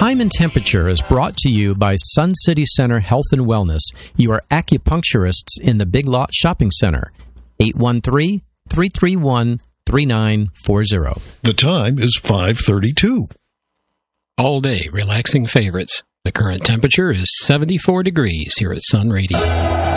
Time and Temperature is brought to you by Sun City Center Health and Wellness, your acupuncturists in the Big Lot Shopping Center. 813-331-3940. The time is 5:32. All day relaxing favorites. The current temperature is 74 degrees here at Sun Radio.